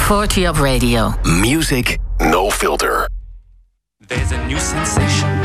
40 Up Radio. Music no filter. There's a new sensation